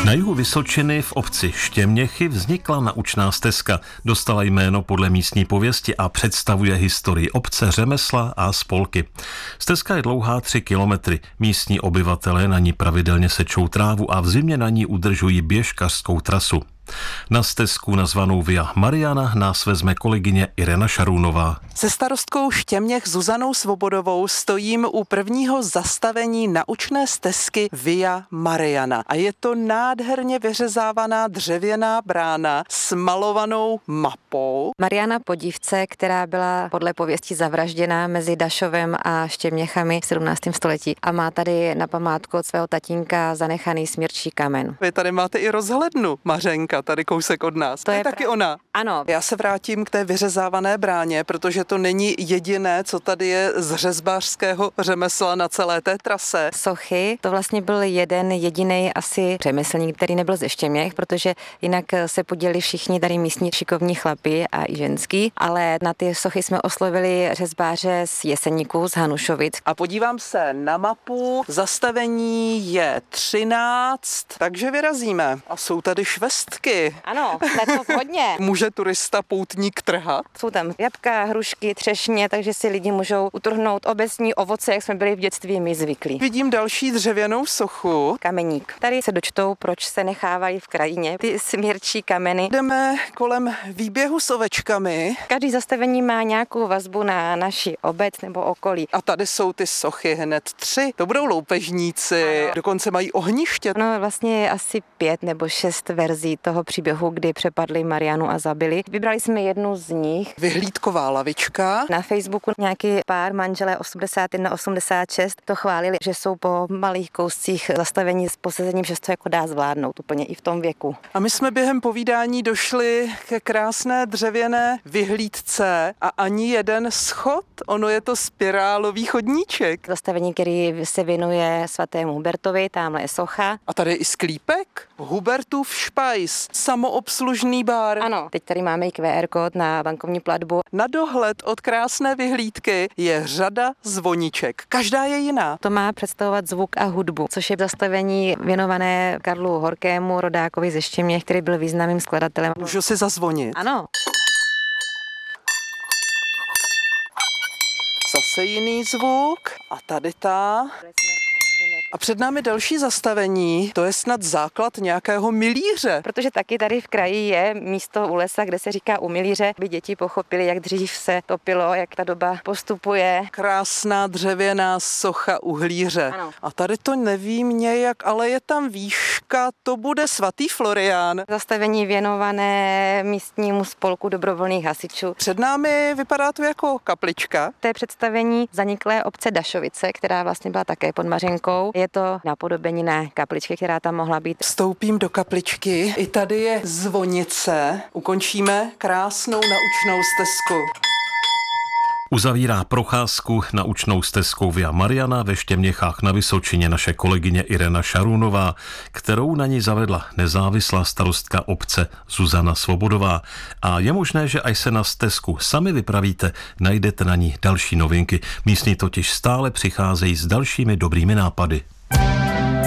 Na jihu Vysočiny v obci Štěměchy vznikla naučná stezka. Dostala jméno podle místní pověsti a představuje historii obce, řemesla a spolky. Stezka je dlouhá 3 kilometry. Místní obyvatelé na ní pravidelně sečou trávu a v zimě na ní udržují běžkařskou trasu. Na stezku nazvanou Via Mariana nás vezme kolegyně Irena Šarunová. Se starostkou Štěměch Zuzanou Svobodovou stojím u prvního zastavení naučné stezky Via Mariana. A je to nádherně vyřezávaná dřevěná brána s malovanou mapou. Mariana Podivce, která byla podle pověsti zavražděná mezi Dašovem a Štěměchami v 17. století a má tady na památku od svého tatínka zanechaný smírčí kamen. Vy tady máte i rozhlednu, Mařenka, tady kousek od nás. To je taky ona. Ano. Já se vrátím k té vyřezávané bráně, protože to není jediné, co tady je z řezbářského řemesla na celé té trase. Sochy, to vlastně byl jeden jediný asi řemeslník, který nebyl ze Štěměch, protože jinak se podělili všichni tady místní šikovní chlapi a i ženský, ale na ty sochy jsme oslovili řezbáře z Jeseníku, z Hanušovic. A podívám se na mapu, zastavení je 13, takže vyrazíme. A jsou tady švestky. Ano, tak to hodně. Může turista poutník trhat? Jsou tam jablka, hrušky, třešně, takže si lidi můžou utrhnout obecní ovoce, jak jsme byli v dětství my zvyklí. Vidím další dřevěnou sochu. Kameník. Tady se dočtou, proč se nechávají v krajině ty smírčí kameny. Jdeme kolem výběhu s ovečkami. Každý zastavení má nějakou vazbu na naši obec nebo okolí. A tady jsou ty sochy hned 3. To budou loupežníci, ano. Dokonce mají ohniště. No vlastně je asi 5 nebo 6 verzí toho příběhu, kdy přepadli Marianu a zabili. Vybrali jsme jednu z nich. Vyhlídková lavička. Na Facebooku nějaký pár manželé 81-86 to chválili, že jsou po malých kouscích zastavení s posazením, že to jako dá zvládnout úplně i v tom věku. A my jsme během povídání došli ke krásné dřevěné vyhlídce a ani jeden schod, ono je to spirálový chodníček. Zastavení, který se věnuje svatému Hubertovi, tamhle je socha. A tady je i sklípek? Hubertův špajs, samoobslužný bar. Ano, teď tady máme i QR kód na bankovní platbu. Na dohled od krásné vyhlídky je řada zvoniček. Každá je jiná. To má představovat zvuk a hudbu, což je zastavení věnované Karlu Horkému, rodákovi ze Štěměch, který byl významným skladatelem. Můžu si zazvonit? Ano. Zase jiný zvuk. A tady ta. A před námi další zastavení, to je snad základ nějakého milíře. Protože taky tady v kraji je místo u lesa, kde se říká u milíře, aby děti pochopili, jak dřív se topilo, jak ta doba postupuje. Krásná dřevěná socha uhlíře. Ano. A tady to nevím nějak, ale je tam výška, to bude svatý Florián. Zastavení věnované místnímu spolku dobrovolných hasičů. Před námi vypadá to jako kaplička. To je představení zaniklé obce Dašovice, která vlastně byla také pod Mařenkou. Je to napodobenina kapličky, která tam mohla být. Vstoupím do kapličky. I tady je zvonice. Ukončíme krásnou naučnou stezku. Uzavírá procházku naučnou stezkou Via Mariana ve Štěměchách na Vysočině naše kolegyně Irena Šarunová, kterou na ní zavedla nezávislá starostka obce Zuzana Svobodová. A je možné, že až se na stezku sami vypravíte, najdete na ní další novinky. Místní totiž stále přicházejí s dalšími dobrými nápady.